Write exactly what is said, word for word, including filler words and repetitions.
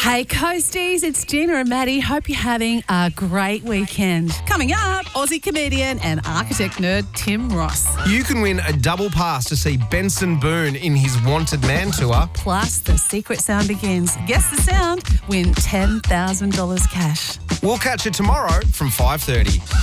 Hey Coasties, it's Gina and Maddie. Hope you're having a great weekend. Coming up, Aussie comedian and architect nerd Tim Ross. You can win a double pass to see Benson Boone in his Wanted Man tour. Plus, the secret sound begins. Guess the sound, win ten thousand dollars cash. We'll catch you tomorrow from five thirty.